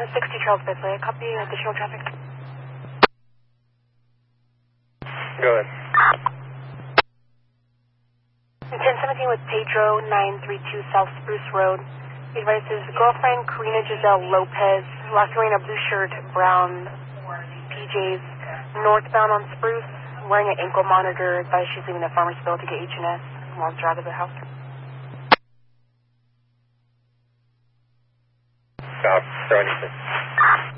60 Charles Bedley. Copy additional traffic. Go ahead. 1017 with Pedro, 932 South Spruce Road. He advises girlfriend Karina Giselle Lopez, last wearing a blue shirt, brown PJs, northbound on Spruce, wearing an ankle monitor, advised she's leaving the Farmer's Bill to get H&S, wants her out of the house. Stop, 76.